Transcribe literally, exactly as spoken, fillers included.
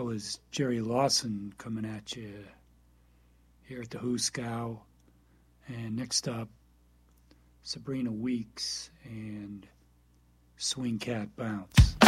was Jerry Lawson coming at you here at the Hooskow. And next up, Sabrina Weeks and Swing Cat Bounce.